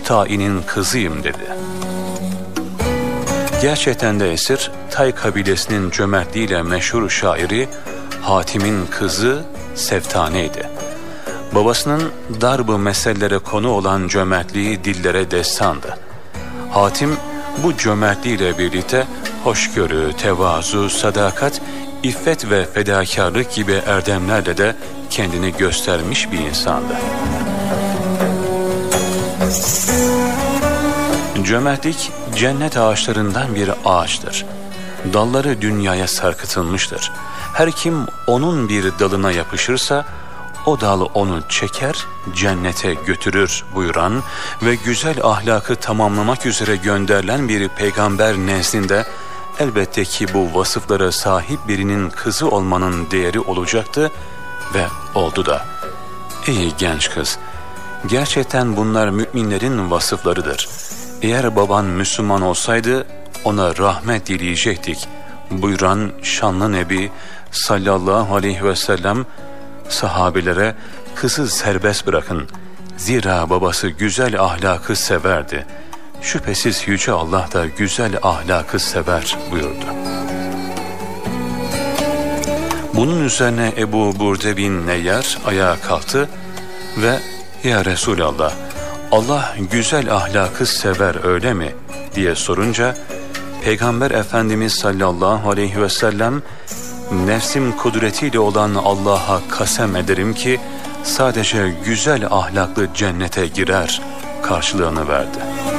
Tai'nin kızıyım dedi. Gerçekten de esir, Tay kabilesinin cömertliğiyle meşhur şairi Hatim'in kızı Seftane'ydi. Babasının darb-ı meselelere konu olan cömertliği dillere destandı. Hatim bu cömertliğiyle birlikte hoşgörü, tevazu, sadakat, iffet ve fedakarlık gibi erdemlerle de kendini göstermiş bir insandı. Cömertlik cennet ağaçlarından bir ağaçtır. Dalları dünyaya sarkıtılmıştır. Her kim onun bir dalına yapışırsa o dal onu çeker, cennete götürür buyuran ve güzel ahlakı tamamlamak üzere gönderilen bir peygamber nezdinde elbette ki bu vasıflara sahip birinin kızı olmanın değeri olacaktı ve oldu da. Ey genç kız, gerçekten bunlar müminlerin vasıflarıdır. Eğer baban Müslüman olsaydı ona rahmet dileyecektik buyuran şanlı Nebi sallallahu aleyhi ve sellem sahabilere kızı serbest bırakın. Zira babası güzel ahlakı severdi. Şüphesiz Yüce Allah da güzel ahlakı sever buyurdu. Bunun üzerine Ebu Burde bin Neyyar ayağa kalktı ve "Ya Resulallah, Allah güzel ahlakı sever öyle mi?" diye sorunca Peygamber Efendimiz sallallahu aleyhi ve sellem "Nefsim kudretiyle olan Allah'a kasem ederim ki sadece güzel ahlaklı cennete girer" karşılığını verdi.